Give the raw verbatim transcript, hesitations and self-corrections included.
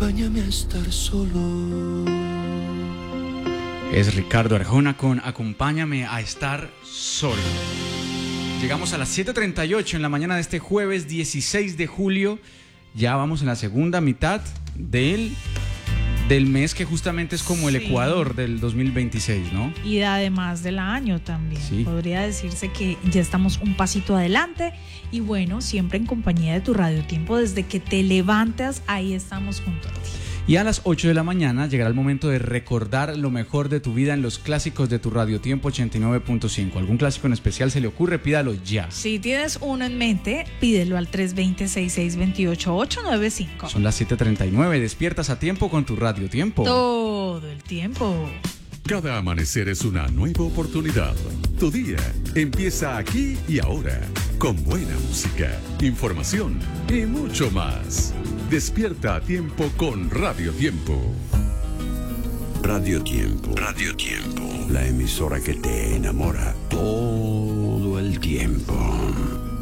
acompáñame a estar solo. Es Ricardo Arjona con Acompáñame a estar solo. Llegamos a las siete treinta y ocho en la mañana de este jueves dieciséis de julio. Ya vamos en la segunda mitad del, del mes que justamente es como el Sí. Ecuador del dos mil veintiséis, ¿no? Y además del año también. Sí. Podría decirse que ya estamos un pasito adelante. Y bueno, siempre en compañía de tu Radio Tiempo. Desde que te levantas, ahí estamos junto a ti. Y a las ocho de la mañana llegará el momento de recordar lo mejor de tu vida en los clásicos de tu Radio Tiempo ochenta y nueve punto cinco. ¿Algún clásico en especial se le ocurre? Pídalo ya. Si tienes uno en mente, pídelo al tres dos cero, seis seis dos ocho, ocho nueve cinco. Son las siete treinta y nueve. Despiertas a tiempo con tu Radio Tiempo. Todo el tiempo. Cada amanecer es una nueva oportunidad. Tu día empieza aquí y ahora, con buena música, información y mucho más. Despierta a tiempo con Radio Tiempo. Radio Tiempo. Radio Tiempo. La emisora que te enamora.